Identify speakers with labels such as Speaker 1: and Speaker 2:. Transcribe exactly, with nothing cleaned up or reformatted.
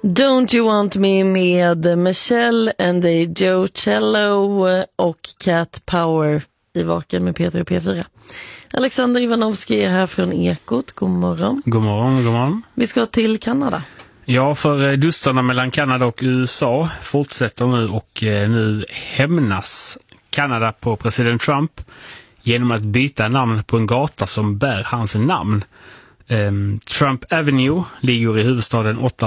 Speaker 1: Don't You Want Me med Michelle and the Joe Cello och Cat Power i Vaken med Peter och P fyra. Alexander Ivanovski är här från Ekot. God morgon.
Speaker 2: God morgon, god morgon.
Speaker 1: Vi ska till Kanada.
Speaker 2: Ja, för dustarna mellan Kanada och U S A fortsätter nu och nu hämnas Kanada på president Trump genom att byta namn på en gata som bär hans namn. Um, Trump Avenue ligger i huvudstaden Ottawa